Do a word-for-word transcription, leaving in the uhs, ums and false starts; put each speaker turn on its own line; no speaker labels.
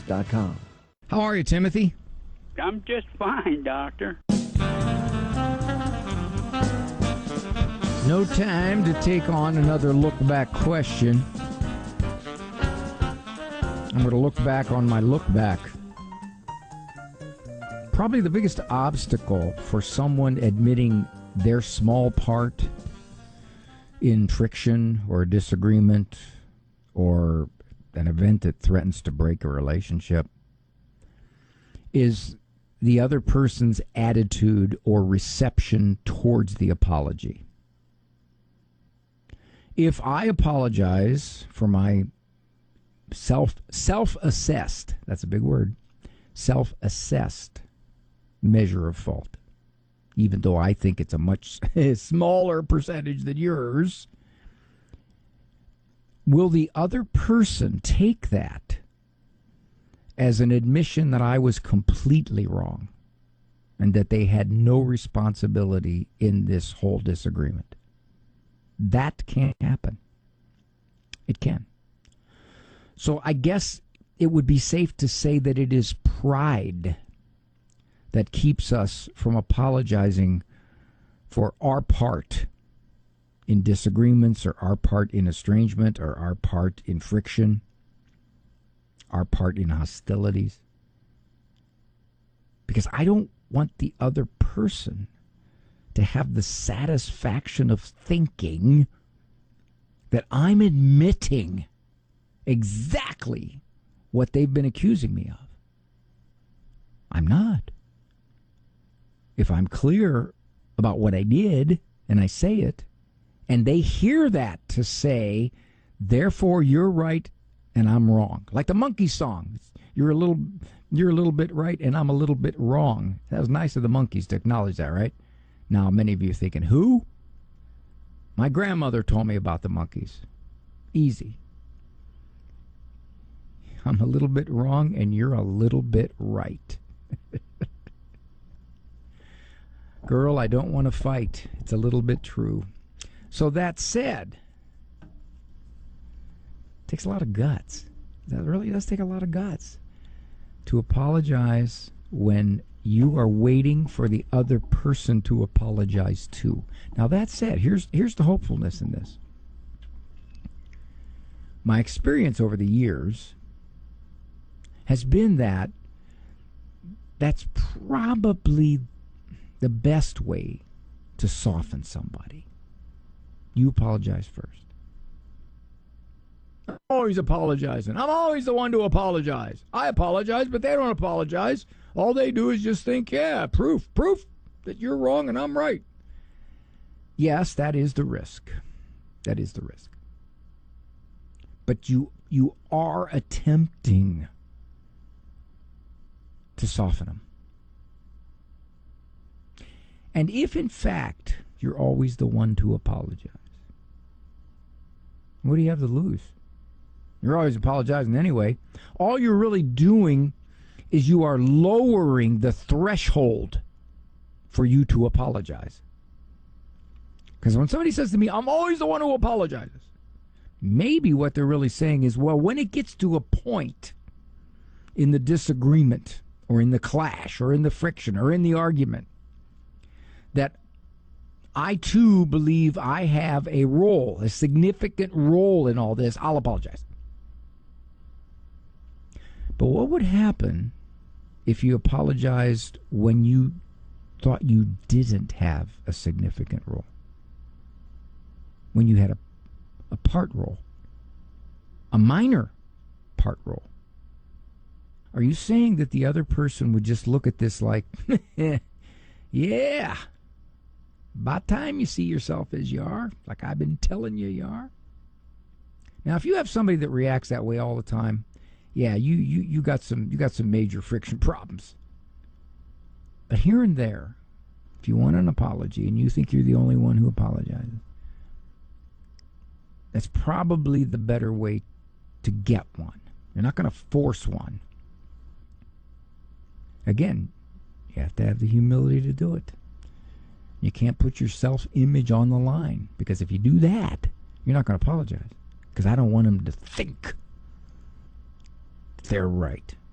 dot com.
How are you, Timothy?
I'm just fine, Doctor.
No time to take on another look-back question. I'm going to look back on my look-back. Probably the biggest obstacle for someone admitting their small part in friction or disagreement or an event that threatens to break a relationship is the other person's attitude or reception towards the apology. If I apologize for my self self-assessed, that's a big word, self-assessed measure of fault, even though I think it's a much smaller percentage than yours, will the other person take that as an admission that I was completely wrong and that they had no responsibility in this whole disagreement? That can't happen. It can. So I guess it would be safe to say that it is pride that keeps us from apologizing for our part in disagreements or our part in estrangement or our part in friction, our part in hostilities. Because I don't want the other person to have the satisfaction of thinking that I'm admitting exactly what they've been accusing me of. I'm not. If I'm clear about what I did and I say it, and they hear that to say, therefore you're right and I'm wrong. Like the Monkey song. You're a little you're a little bit right and I'm a little bit wrong. That was nice of the Monkees to acknowledge that, right? Now many of you are thinking, who? My grandmother told me about the Monkees. Easy. I'm a little bit wrong and you're a little bit right. Girl, I don't want to fight. It's a little bit true. So that said, it takes a lot of guts. That really does take a lot of guts to apologize when you are waiting for the other person to apologize too. Now that said, here's here's the hopefulness in this. My experience over the years has been that that's probably the best way to soften somebody. You apologize first. I'm always apologizing. I'm always the one to apologize. I apologize, but they don't apologize. All they do is just think, yeah, proof, proof that you're wrong and I'm right. Yes, that is the risk. That is the risk. But you you are attempting to soften them. And if, in fact, you're always the one to apologize, what do you have to lose? You're always apologizing anyway. All you're really doing is you are lowering the threshold for you to apologize. Because when somebody says to me, I'm always the one who apologizes, maybe what they're really saying is, well, when it gets to a point in the disagreement or in the clash or in the friction or in the argument that I too believe I have a role, a significant role in all this, I'll apologize. But what would happen if you apologized when you thought you didn't have a significant role? When you had a, a part role, a minor part role? Are you saying that the other person would just look at this like, yeah, about time you see yourself as you are, like I've been telling you you are? Now, if you have somebody that reacts that way all the time, yeah, you, you, you got some you got some major friction problems. But here and there, if you want an apology and you think you're the only one who apologizes, that's probably the better way to get one. You're not going to force one. Again, you have to have the humility to do it. You can't put your self-image on the line, because if you do that, you're not going to apologize, because I don't want them to think they're right.